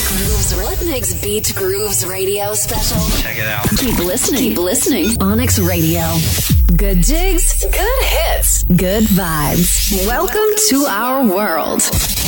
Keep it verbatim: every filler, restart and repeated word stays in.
Grooves, Litnick's Beat Grooves radio special. Check it out. Keep listening. Keep listening. Onyx Radio. Good jigs, good hits, good vibes. Welcome to our world.